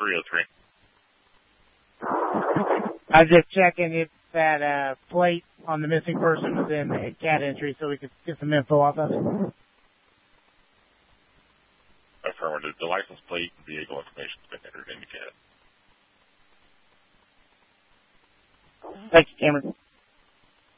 303. I was just checking if that plate on the missing person was in the CAT entry so we could get some info off of it. Affirmative. The license plate and vehicle information has been entered into CAT. Thank you, Cameron.